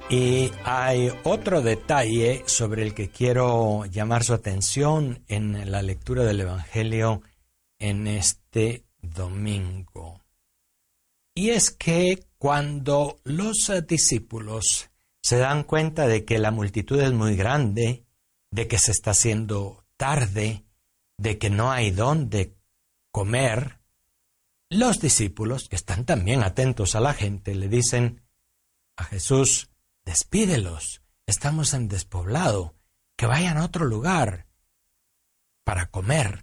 Y hay otro detalle sobre el que quiero llamar su atención en la lectura del Evangelio en este domingo. Y es que cuando los discípulos se dan cuenta de que la multitud es muy grande, de que se está haciendo tarde, de que no hay dónde comer, los discípulos, que están también atentos a la gente, le dicen a Jesús: despídelos, estamos en despoblado, que vayan a otro lugar para comer.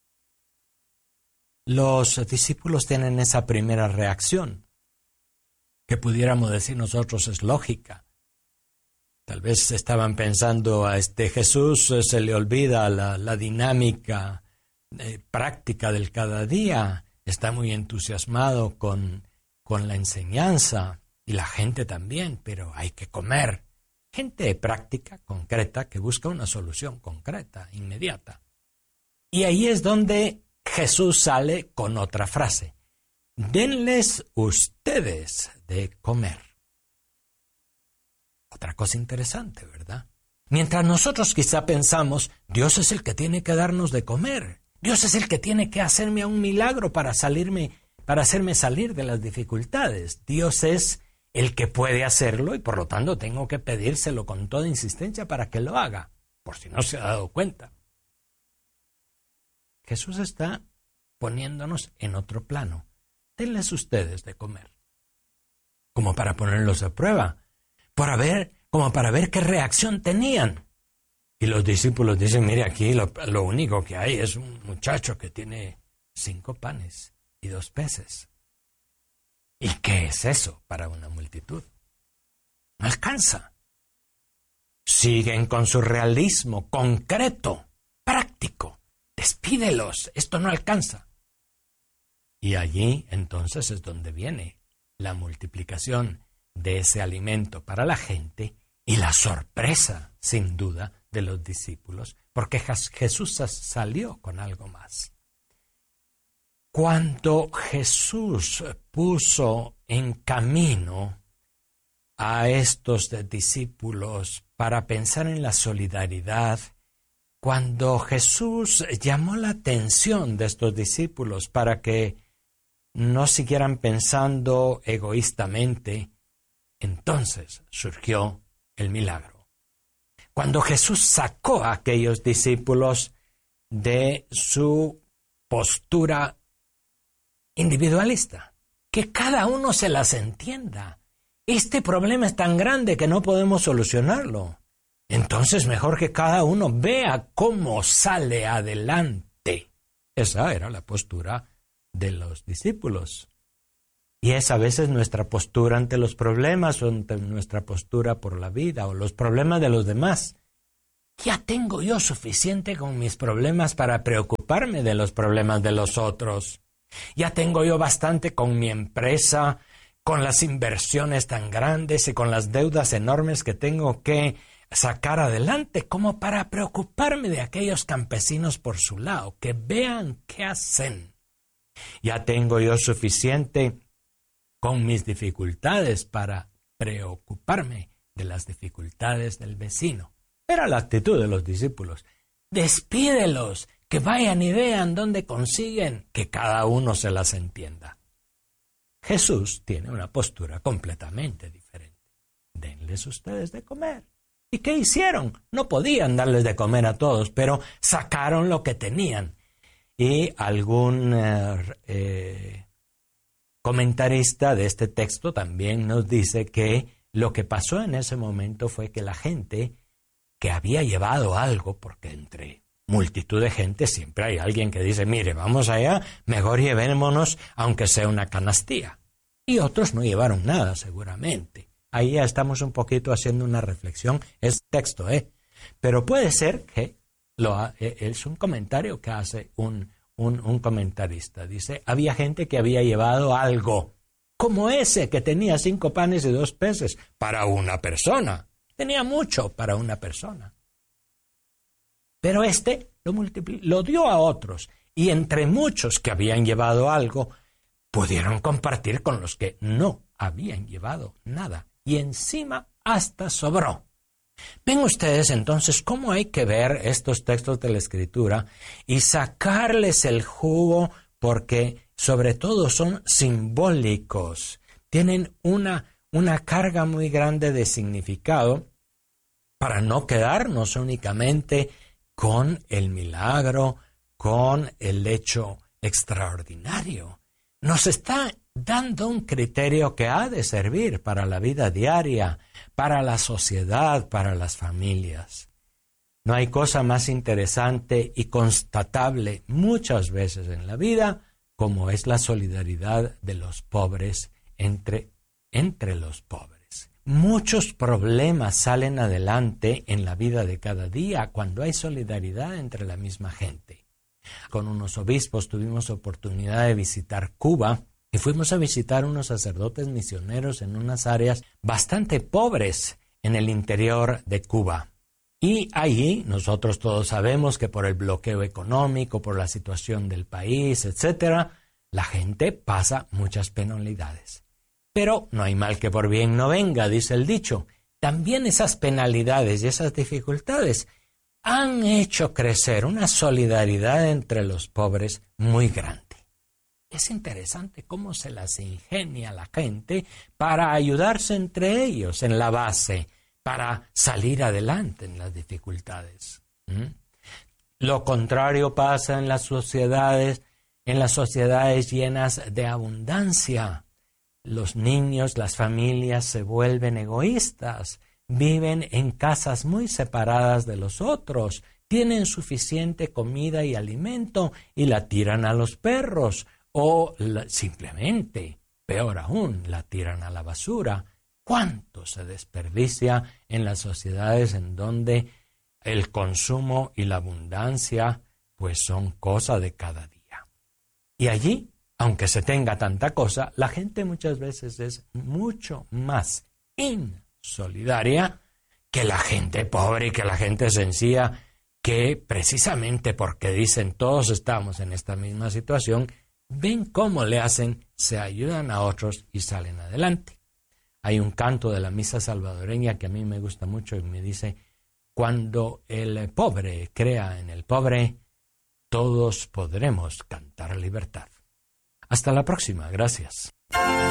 Los discípulos tienen esa primera reacción, que pudiéramos decir nosotros es lógica. Tal vez estaban pensando: a Jesús se le olvida la dinámica práctica del cada día, está muy entusiasmado con la enseñanza. Y la gente también, pero hay que comer. Gente práctica, concreta, que busca una solución concreta, inmediata. Y ahí es donde Jesús sale con otra frase: denles ustedes de comer. Otra cosa interesante, ¿verdad? Mientras nosotros quizá pensamos: Dios es el que tiene que darnos de comer. Dios es el que tiene que hacerme un milagro para hacerme salir de las dificultades. Dios es el que puede hacerlo y por lo tanto tengo que pedírselo con toda insistencia para que lo haga, por si no se ha dado cuenta. Jesús está poniéndonos en otro plano. Denles ustedes de comer, como para ponerlos a prueba, como para ver qué reacción tenían. Y los discípulos dicen: mire, aquí lo único que hay es un muchacho que tiene 5 panes y 2 peces. ¿Y qué es eso para una multitud? No alcanza. Siguen con su realismo concreto, práctico. Despídelos, esto no alcanza. Y allí entonces es donde viene la multiplicación de ese alimento para la gente y la sorpresa, sin duda, de los discípulos, porque Jesús salió con algo más. Cuando Jesús puso en camino a estos discípulos para pensar en la solidaridad, cuando Jesús llamó la atención de estos discípulos para que no siguieran pensando egoístamente, entonces surgió el milagro. Cuando Jesús sacó a aquellos discípulos de su postura individualista, que cada uno se las entienda. Este problema es tan grande que no podemos solucionarlo. Entonces mejor que cada uno vea cómo sale adelante. Esa era la postura de los discípulos. Y es a veces nuestra postura ante los problemas o ante nuestra postura por la vida o los problemas de los demás. Ya tengo yo suficiente con mis problemas para preocuparme de los problemas de los otros. Ya tengo yo bastante con mi empresa, con las inversiones tan grandes y con las deudas enormes que tengo que sacar adelante, como para preocuparme de aquellos campesinos por su lado, que vean qué hacen. Ya tengo yo suficiente con mis dificultades para preocuparme de las dificultades del vecino. Era la actitud de los discípulos. Despídelos, que vayan y vean dónde consiguen, que cada uno se las entienda. Jesús tiene una postura completamente diferente. Denles ustedes de comer. ¿Y qué hicieron? No podían darles de comer a todos, pero sacaron lo que tenían. Y algún comentarista de este texto también nos dice que lo que pasó en ese momento fue que la gente que había llevado algo, porque entre multitud de gente siempre hay alguien que dice: mire, vamos allá, mejor llevémonos aunque sea una canastilla. Y otros no llevaron nada, seguramente. Ahí ya estamos un poquito haciendo una reflexión, es texto, pero puede ser que es un comentario que hace un comentarista. Dice: había gente que había llevado algo, como ese que tenía 5 panes y 2 peces, para una persona. Tenía mucho para una persona. Pero lo dio a otros, y entre muchos que habían llevado algo, pudieron compartir con los que no habían llevado nada. Y encima hasta sobró. Ven ustedes entonces cómo hay que ver estos textos de la Escritura y sacarles el jugo, porque sobre todo son simbólicos, tienen una carga muy grande de significado para no quedarnos únicamente con el milagro, con el hecho extraordinario. Nos está dando un criterio que ha de servir para la vida diaria, para la sociedad, para las familias. No hay cosa más interesante y constatable muchas veces en la vida como es la solidaridad de los pobres entre los pobres. Muchos problemas salen adelante en la vida de cada día cuando hay solidaridad entre la misma gente. Con unos obispos tuvimos oportunidad de visitar Cuba y fuimos a visitar unos sacerdotes misioneros en unas áreas bastante pobres en el interior de Cuba. Y allí nosotros todos sabemos que por el bloqueo económico, por la situación del país, etcétera, la gente pasa muchas penalidades. Pero no hay mal que por bien no venga, dice el dicho. También esas penalidades y esas dificultades han hecho crecer una solidaridad entre los pobres muy grande. Es interesante cómo se las ingenia la gente para ayudarse entre ellos en la base, para salir adelante en las dificultades. Lo contrario pasa en las sociedades llenas de abundancia. Los niños, las familias se vuelven egoístas, viven en casas muy separadas de los otros, tienen suficiente comida y alimento y la tiran a los perros o simplemente, peor aún, la tiran a la basura. ¿Cuánto se desperdicia en las sociedades en donde el consumo y la abundancia pues son cosa de cada día? Y allí, aunque se tenga tanta cosa, la gente muchas veces es mucho más insolidaria que la gente pobre y que la gente sencilla, que precisamente porque dicen todos estamos en esta misma situación, ven cómo le hacen, se ayudan a otros y salen adelante. Hay un canto de la misa salvadoreña que a mí me gusta mucho y me dice: cuando el pobre crea en el pobre, todos podremos cantar libertad. Hasta la próxima, gracias.